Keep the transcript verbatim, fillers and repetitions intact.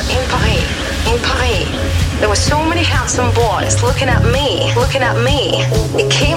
in Paris, in Paris, there were so many handsome boys looking at me, looking at me. It